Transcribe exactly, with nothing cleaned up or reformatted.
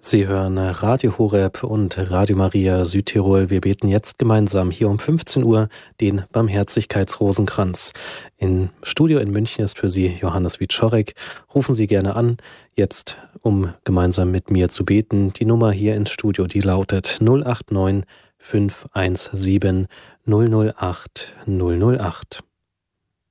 Sie hören Radio Horeb und Radio Maria Südtirol. Wir beten jetzt gemeinsam hier um fünfzehn Uhr den Barmherzigkeitsrosenkranz. Im Studio in München ist für Sie Johannes Wieczorek. Rufen Sie gerne an, jetzt um gemeinsam mit mir zu beten. Die Nummer hier ins Studio, die lautet null acht neun fünf eins sieben null null acht null null acht.